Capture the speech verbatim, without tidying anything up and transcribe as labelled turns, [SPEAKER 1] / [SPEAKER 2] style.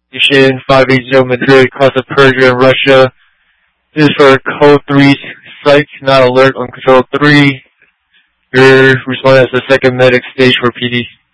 [SPEAKER 1] Station five eighty Madrid, Cross of Persia in Russia. This is for Code three Psych, not alert on Control three. You're responding as the second medic stage for P D.